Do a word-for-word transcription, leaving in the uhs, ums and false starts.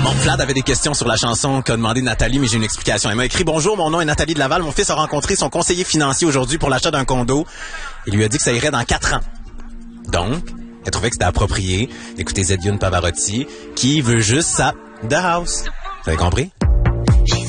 Bon, Vlad avait des questions sur la chanson qu'a demandé Nathalie, mais j'ai une explication. Elle m'a écrit « Bonjour, mon nom est Nathalie de Laval. Mon fils a rencontré son conseiller financier aujourd'hui pour l'achat d'un condo. Il lui a dit que ça irait dans quatre ans. Donc, elle trouvait que c'était approprié d'écouter Zedioun Pavarotti, qui veut juste sa The House. » Vous avez compris?